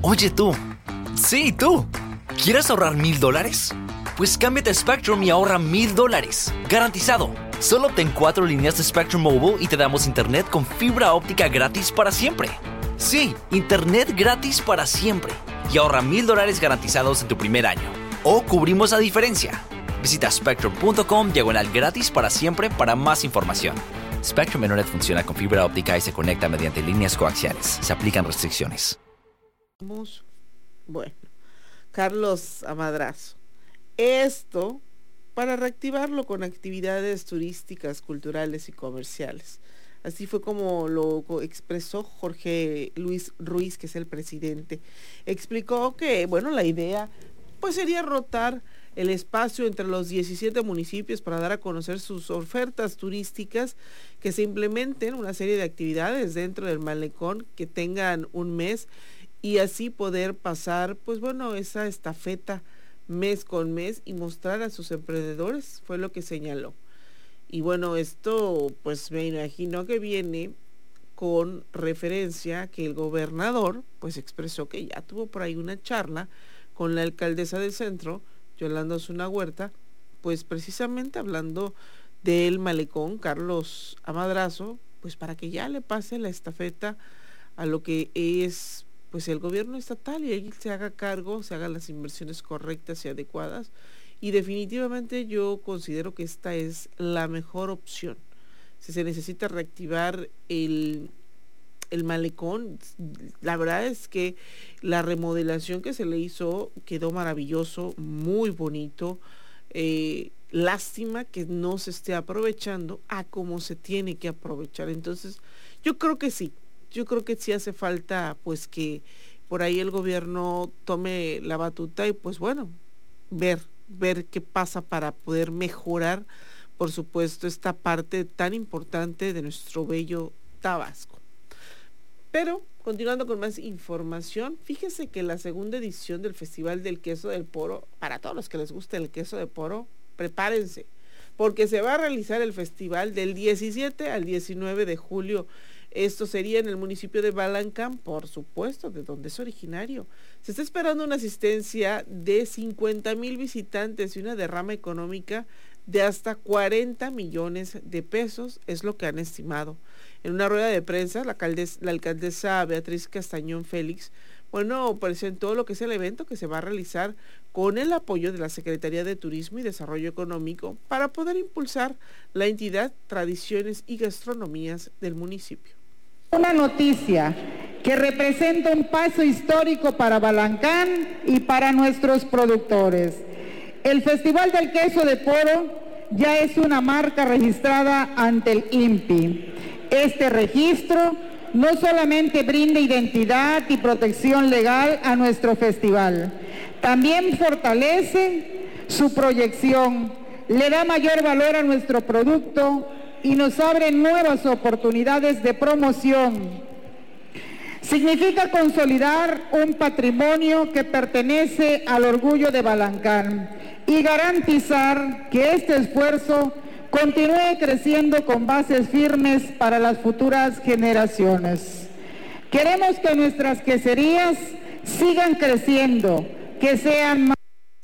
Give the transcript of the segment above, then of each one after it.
Oye tú, sí tú, ¿quieres ahorrar $1,000? Pues cámbiate a Spectrum y ahorra $1,000, garantizado. Solo obtén 4 líneas de Spectrum Mobile y te damos internet con fibra óptica gratis para siempre. Sí, internet gratis para siempre. Y ahorra $1,000 garantizados en tu primer año. O cubrimos la diferencia. Visita spectrum.com/gratis para siempre para más información. Spectrum Internet funciona con fibra óptica y se conecta mediante líneas coaxiales. Se aplican restricciones. Bueno, Carlos Amadrazo. Esto para reactivarlo con actividades turísticas, culturales y comerciales. Así fue como lo expresó Jorge Luis Ruiz, que es el presidente. Explicó que, bueno, la idea pues sería rotar el espacio entre los 17 municipios para dar a conocer sus ofertas turísticas, que se implementen una serie de actividades dentro del malecón que tengan un mes y así poder pasar, pues bueno, esa estafeta mes con mes y mostrar a sus emprendedores, fue lo que señaló. Y bueno, esto pues me imagino que viene con referencia que el gobernador pues expresó que ya tuvo por ahí una charla con la alcaldesa del centro, Yolanda Osuna Huerta, pues precisamente hablando del malecón Carlos Amadrazo, pues para que ya le pase la estafeta a lo que es pues el gobierno estatal y ahí se haga cargo, se hagan las inversiones correctas y adecuadas. Y definitivamente yo considero que esta es la mejor opción. Si se necesita reactivar el malecón, la verdad es que la remodelación que se le hizo quedó maravilloso, muy bonito. Lástima que no se esté aprovechando a como se tiene que aprovechar. Entonces, yo creo que sí hace falta pues que por ahí el gobierno tome la batuta y pues bueno, ver qué pasa para poder mejorar, por supuesto, esta parte tan importante de nuestro bello Tabasco. Pero, continuando con más información, fíjese que la segunda edición del Festival del Queso del Poro, para todos los que les guste el queso de poro, prepárense, porque se va a realizar el festival del 17 al 19 de julio. Esto sería en el municipio de Balancán, por supuesto, de donde es originario. Se está esperando una asistencia de 50,000 visitantes y una derrama económica de hasta 40 millones de pesos, es lo que han estimado. En una rueda de prensa, la alcaldesa Beatriz Castañón Félix, bueno, presentó lo que es el evento que se va a realizar con el apoyo de la Secretaría de Turismo y Desarrollo Económico para poder impulsar la entidad, tradiciones y gastronomías del municipio. Una noticia que representa un paso histórico para Balancán y para nuestros productores. El Festival del Queso de Poro ya es una marca registrada ante el INPI. Este registro no solamente brinda identidad y protección legal a nuestro festival, también fortalece su proyección, le da mayor valor a nuestro producto y nos abre nuevas oportunidades de promoción. Significa consolidar un patrimonio que pertenece al orgullo de Balancán y garantizar que este esfuerzo continúe creciendo con bases firmes para las futuras generaciones. Queremos que nuestras queserías sigan creciendo, que sean más.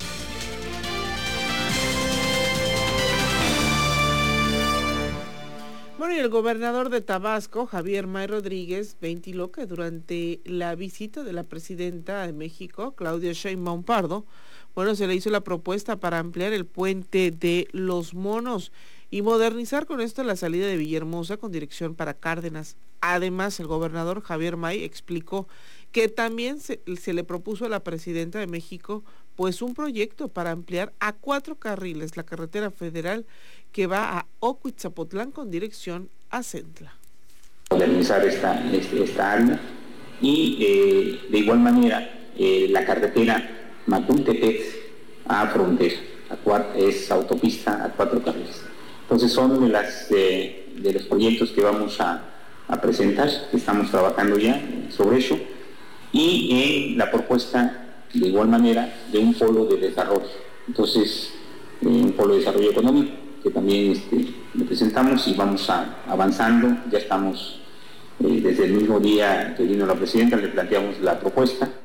Bueno, y el gobernador de Tabasco, Javier May Rodríguez, ventiló que durante la visita de la presidenta de México, Claudia Sheinbaum Pardo, bueno, se le hizo la propuesta para ampliar el puente de Los Monos y modernizar con esto la salida de Villahermosa con dirección para Cárdenas. Además, el gobernador Javier May explicó que también se le propuso a la presidenta de México pues un proyecto para ampliar a 4 carriles la carretera federal que va a Ocuitzapotlán con dirección a Centla. Modernizar esta área y de igual manera la carretera Matultepec a Frontera, es autopista a 4 carriles. Entonces son de los proyectos que vamos a presentar, que estamos trabajando ya sobre eso, y la propuesta de igual manera de un polo de desarrollo. Entonces, un polo de desarrollo económico que también le presentamos y vamos avanzando. Ya estamos, desde el mismo día que vino la presidenta, le planteamos la propuesta.